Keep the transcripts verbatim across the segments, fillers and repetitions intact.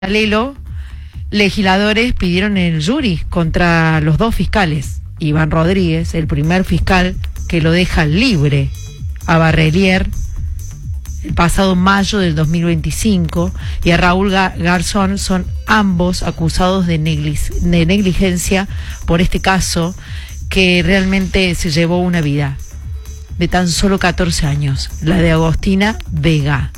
Paralelo, legisladores pidieron el jury contra los dos fiscales. Iván Rodríguez, el primer fiscal que lo deja libre a Barrelier el pasado mayo del dos mil veinticinco, y a Raúl Garzón, son ambos acusados de, neglic- de negligencia por este caso que realmente se llevó una vida de tan solo catorce años, la de Agostina Vega.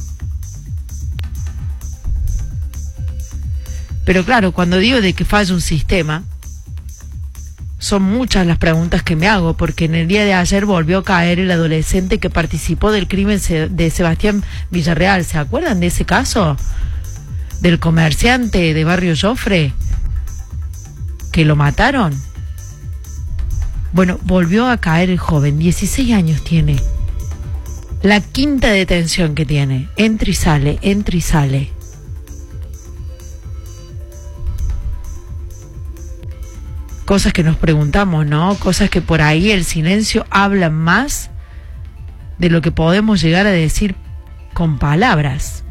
Pero claro, cuando digo de que falla un sistema, son muchas las preguntas que me hago, porque en el día de ayer volvió a caer el adolescente que participó del crimen de Sebastián Villarreal. ¿Se acuerdan de ese caso? Del comerciante de Barrio Jofre, que lo mataron. Bueno, volvió a caer el joven, dieciséis años tiene. La quinta detención que tiene, entra y sale, entra y sale. Cosas que nos preguntamos, ¿no? Cosas que por ahí el silencio habla más de lo que podemos llegar a decir con palabras.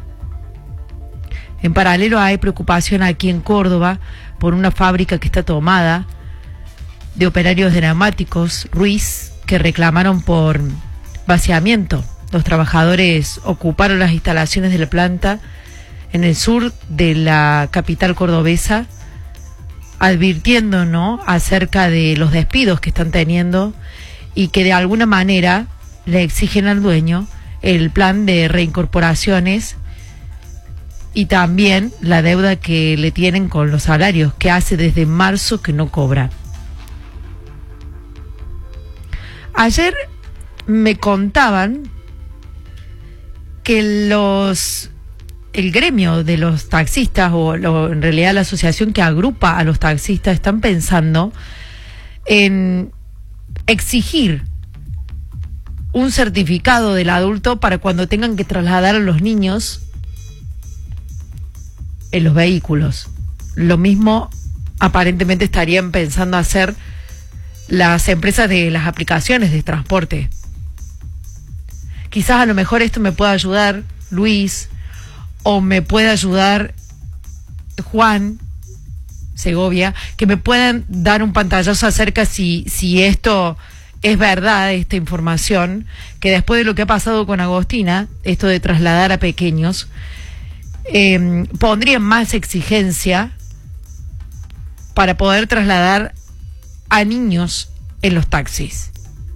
En paralelo hay preocupación aquí en Córdoba por una fábrica que está tomada de operarios de neumáticos Ruiz que reclamaron por vaciamiento. Los trabajadores ocuparon las instalaciones de la planta en el sur de la capital cordobesa, advirtiendo, ¿no?, acerca de los despidos que están teniendo y que de alguna manera le exigen al dueño el plan de reincorporaciones y también la deuda que le tienen con los salarios, que hace desde marzo que no cobra. Ayer me contaban que los el gremio de los taxistas, o lo, en realidad la asociación que agrupa a los taxistas, están pensando en exigir un certificado del adulto para cuando tengan que trasladar a los niños en los vehículos. Lo mismo aparentemente estarían pensando hacer las empresas de las aplicaciones de transporte. Quizás a lo mejor esto me pueda ayudar Luis, o me puede ayudar Juan Segovia, que me puedan dar un pantallazo acerca si, si esto es verdad, esta información, que después de lo que ha pasado con Agostina, esto de trasladar a pequeños, eh, pondría más exigencia para poder trasladar a niños en los taxis.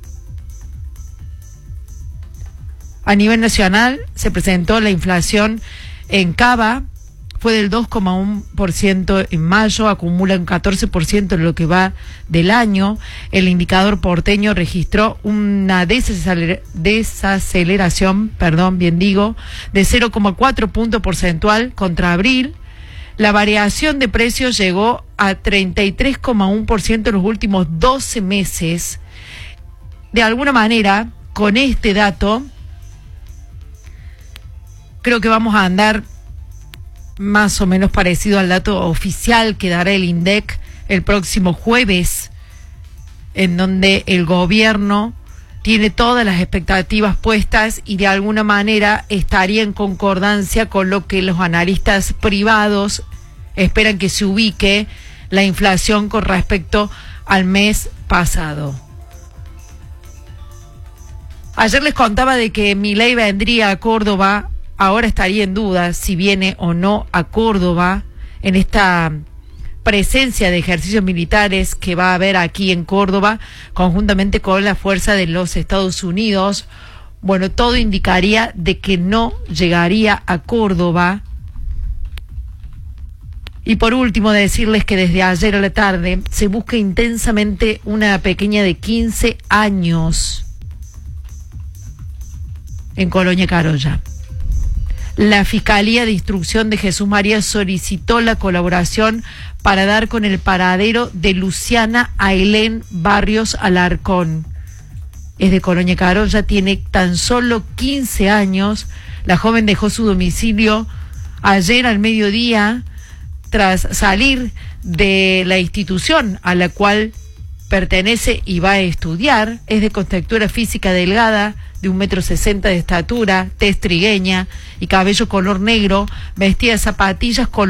A nivel nacional se presentó la inflación en Cava, fue del dos coma uno por ciento en mayo, acumula un catorce por ciento en lo que va del año. El indicador porteño registró una desaceler- desaceleración, perdón, bien digo, de cero coma cuatro punto porcentual contra abril. La variación de precios llegó a treinta y tres coma uno por ciento en los últimos doce meses. De alguna manera, con este dato, creo que vamos a andar más o menos parecido al dato oficial que dará el INDEC el próximo jueves, en donde el gobierno tiene todas las expectativas puestas y de alguna manera estaría en concordancia con lo que los analistas privados esperan que se ubique la inflación con respecto al mes pasado. Ayer les contaba de que Milei vendría a Córdoba. Ahora estaría en duda si viene o no a Córdoba en esta presencia de ejercicios militares que va a haber aquí en Córdoba, conjuntamente con la fuerza de los Estados Unidos. Bueno, todo indicaría de que no llegaría a Córdoba. Y por último, decirles que desde ayer a la tarde se busca intensamente una pequeña de quince años en Colonia Carolla. La Fiscalía de Instrucción de Jesús María solicitó la colaboración para dar con el paradero de Luciana Ailén Barrios Alarcón. Es de Colonia Carolla, tiene tan solo quince años. La joven dejó su domicilio ayer al mediodía tras salir de la institución a la cual pertenece y va a estudiar. Es de contextura física delgada, de un metro sesenta de estatura, tez trigueña y cabello color negro, vestía de zapatillas color